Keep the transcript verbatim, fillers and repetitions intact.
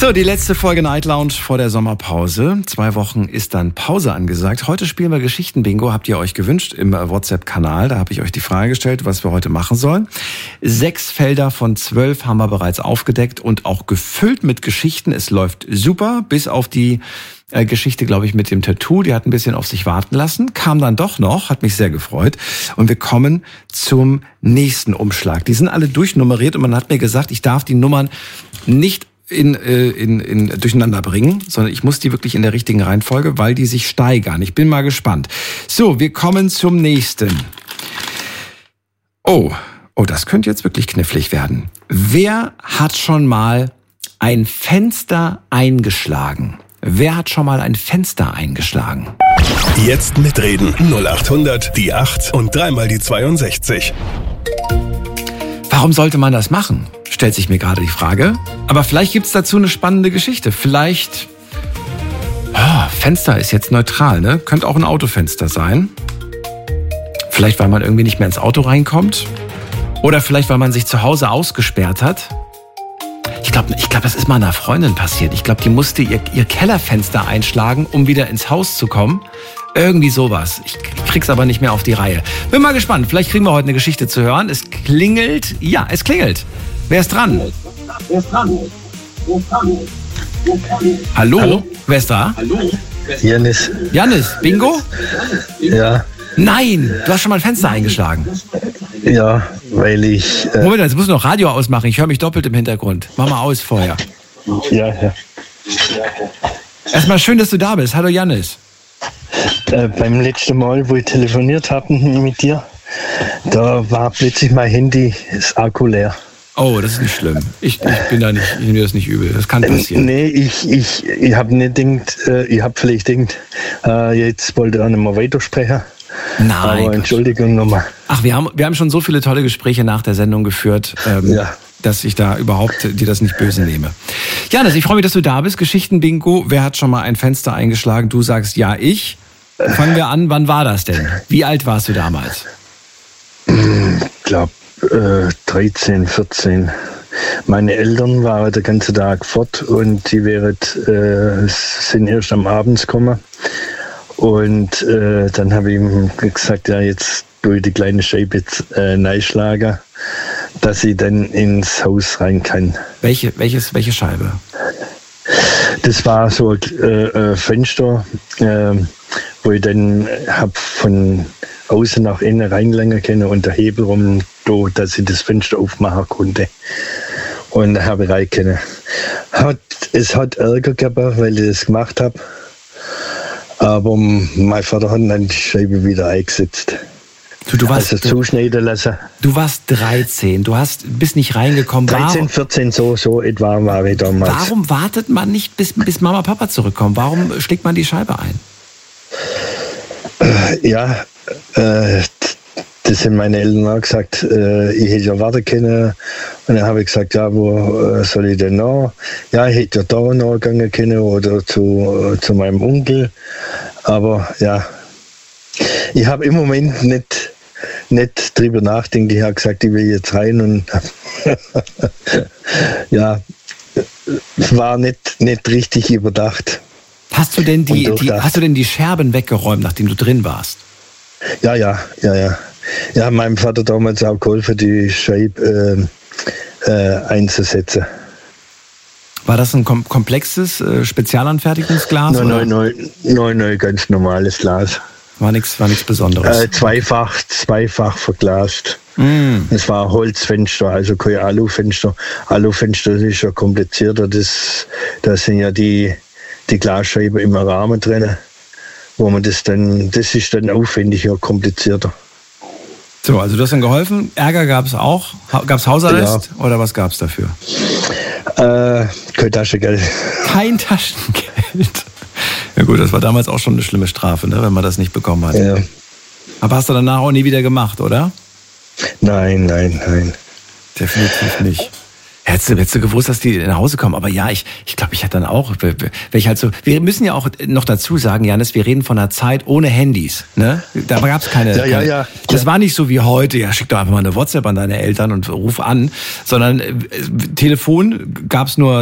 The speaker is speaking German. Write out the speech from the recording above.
So, die letzte Folge Night Lounge vor der Sommerpause. Zwei Wochen ist dann Pause angesagt. Heute spielen wir Geschichten-Bingo, habt ihr euch gewünscht im WhatsApp-Kanal. Da habe ich euch die Frage gestellt, was wir heute machen sollen. Sechs Felder von zwölf haben wir bereits aufgedeckt und auch gefüllt mit Geschichten. Es läuft super, bis auf die äh, Geschichte, glaube ich, mit dem Tattoo. Die hat ein bisschen auf sich warten lassen, kam dann doch noch, hat mich sehr gefreut. Und wir kommen zum nächsten Umschlag. Die sind alle durchnummeriert und man hat mir gesagt, ich darf die Nummern nicht In, in, in durcheinander bringen, sondern ich muss die wirklich in der richtigen Reihenfolge, weil die sich steigern. Ich bin mal gespannt. So, wir kommen zum nächsten. Oh, oh, das könnte jetzt wirklich knifflig werden. Wer hat schon mal ein Fenster eingeschlagen? Wer hat schon mal ein Fenster eingeschlagen? Jetzt mitreden. null acht hundert, die acht und dreimal die zweiundsechzig. Warum sollte man das machen? Stellt sich mir gerade die Frage. Aber vielleicht gibt's dazu eine spannende Geschichte. Vielleicht, oh, Fenster ist jetzt neutral, ne? Könnte auch ein Autofenster sein. Vielleicht, weil man irgendwie nicht mehr ins Auto reinkommt. Oder vielleicht, weil man sich zu Hause ausgesperrt hat. Ich glaube, ich glaub, das ist mal einer Freundin passiert. Ich glaube, die musste ihr, ihr Kellerfenster einschlagen, um wieder ins Haus zu kommen. Irgendwie sowas. Ich krieg's aber nicht mehr auf die Reihe. Bin mal gespannt. Vielleicht kriegen wir heute eine Geschichte zu hören. Es klingelt. Ja, es klingelt. Wer ist dran? Wer ist dran? Wer ist dran? Hallo? Hallo? Wer ist da? Hallo? Janis. Janis, Bingo? Ja. Nein, du hast schon mal ein Fenster eingeschlagen. Ja, weil ich... Äh Moment, jetzt musst du noch Radio ausmachen. Ich höre mich doppelt im Hintergrund. Mach mal aus vorher. Ja, ja. Erstmal schön, dass du da bist. Hallo Janis. Äh, beim letzten Mal, wo ich telefoniert habe mit dir, da war plötzlich mein Handy, das Akku leer. Oh, das ist nicht schlimm. Ich, ich bin da nicht, ich nehme das nicht übel. Das kann passieren. Nee, ich, ich, ich habe nicht gedacht, äh, ich habe vielleicht gedacht, äh, jetzt wollte ich auch nicht mehr weitersprechen. Nein. Aber Entschuldigung nochmal. Ach, wir haben, wir haben schon so viele tolle Gespräche nach der Sendung geführt, ähm, ja. dass ich da überhaupt dir das nicht böse nehme. Janis, ich freue mich, dass du da bist. Geschichten-Bingo. Wer hat schon mal ein Fenster eingeschlagen? Du sagst ja, ich. Fangen wir an. Wann war das denn? Wie alt warst du damals? Ich glaube, äh, dreizehn, vierzehn. Meine Eltern waren den ganzen Tag fort und die wären, äh, sind erst am Abend gekommen. Und äh, dann habe ich ihm gesagt, ja, jetzt tue ich die kleine Scheibe jetzt äh, reinschlagen, dass ich dann ins Haus rein kann. Welche, welches, welche Scheibe? Das war so ein äh, Fenster, äh, wo ich dann hab von außen nach innen reinlangen können und der Hebel rum, da, dass ich das Fenster aufmachen konnte. Und da habe ich rein können. Hat, es hat Ärger gegeben, weil ich das gemacht habe. Aber mein Vater hat dann die Scheibe wieder eingesetzt. Du, du warst, also zuschneiden lassen. Du warst dreizehn, du hast, bist nicht reingekommen. dreizehn, vierzehn, so, so etwa war ich damals. Warum wartet man nicht, bis, bis Mama und Papa zurückkommen? Warum schlägt man die Scheibe ein? Äh, ja, äh, das haben meine Eltern auch gesagt, äh, ich hätte ja warten können. Und dann habe ich gesagt, ja, wo äh, soll ich denn noch? Ja, ich hätte ja da noch gehen können oder zu, äh, zu meinem Onkel. Aber ja, ich habe im Moment nicht, nicht drüber nachgedacht. Ich habe gesagt, ich will jetzt rein und ja, es war nicht, nicht richtig überdacht. Hast du denn die, die, hast du denn die Scherben weggeräumt, nachdem du drin warst? Ja, ja, ja, ja. Ja, meinem Vater damals auch geholfen, die Scheibe äh, äh, einzusetzen. War das ein kom- komplexes äh, Spezialanfertigungsglas? Nein, nein, nein, nein, nein, ganz normales Glas. War nichts war nichts Besonderes? Äh, zweifach, zweifach verglast. Mm. Es war ein Holzfenster, also kein Alufenster. Alufenster ist ja komplizierter. Das, da sind ja die, die Glasscheiben im Rahmen drin, wo man das dann, das ist dann aufwendiger, komplizierter. So, also du hast dann geholfen. Ärger gab es auch? Gab es Hausarrest ja. Oder was gab es dafür? Äh, kein Taschengeld. Kein Taschengeld? Ja gut, das war damals auch schon eine schlimme Strafe, ne, wenn man das nicht bekommen hat. Ja. Aber hast du danach auch nie wieder gemacht, oder? Nein, nein, nein. Definitiv nicht. Hättest du, hättest du gewusst, dass die nach Hause kommen. Aber ja, ich, ich glaube, ich hätte dann auch, wenn ich halt so, wir müssen ja auch noch dazu sagen, Janis, wir reden von einer Zeit ohne Handys, ne? Da gab es keine, ja, ja, keine ja. Das war nicht so wie heute, ja, schick doch einfach mal eine WhatsApp an deine Eltern und ruf an, sondern äh, Telefon gab es nur